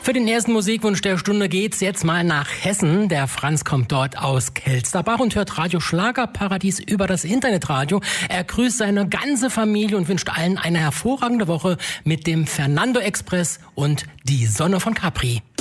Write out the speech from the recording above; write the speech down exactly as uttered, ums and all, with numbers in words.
Für den ersten Musikwunsch der Stunde geht's jetzt mal nach Hessen. Der Franz kommt dort aus Kelsterbach und hört Radio Schlagerparadies über das Internetradio. Er grüßt seine ganze Familie und wünscht allen eine hervorragende Woche mit dem Fernando Express und die Sonne von Capri.